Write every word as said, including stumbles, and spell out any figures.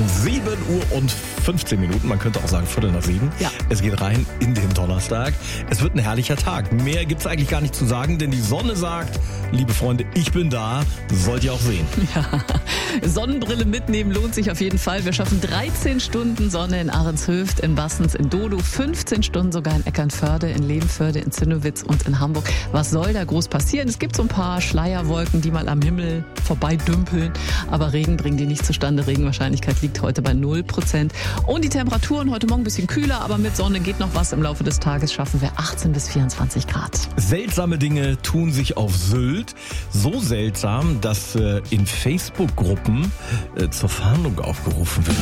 sieben Uhr und fünfzehn Minuten, man könnte auch sagen Viertel nach sieben. Ja. Es geht rein in den Donnerstag. Es wird ein herrlicher Tag. Mehr gibt's eigentlich gar nicht zu sagen, denn die Sonne sagt, liebe Freunde, ich bin da, sollt ihr auch sehen. Ja, Sonnenbrille mitnehmen lohnt sich auf jeden Fall. Wir schaffen dreizehn Stunden Sonne in Ahrens-Höft, in Bassens, in Dodo, fünfzehn Stunden sogar in Eckernförde, in Levenförde, in Zinnowitz und in Hamburg. Was soll da groß passieren? Es gibt so ein paar Schleierwolken, die mal am Himmel vorbeidümpeln, aber Regen bringen die nicht zustande. Regenwahrscheinlichkeit liegt heute bei null Prozent. Und die Temperaturen heute Morgen ein bisschen kühler, aber mit Sonne geht noch was. Im Laufe des Tages schaffen wir achtzehn bis vierundzwanzig Grad. Seltsame Dinge tun sich auf Sylt. So seltsam, dass äh, in Facebook-Gruppen äh, zur Fahndung aufgerufen wird.